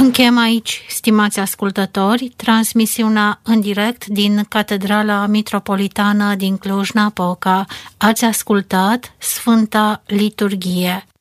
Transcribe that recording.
Închem aici, stimați ascultători, transmisiunea în direct din Catedrala Mitropolitană din Cluj-Napoca. Ați ascultat Sfânta Liturghie.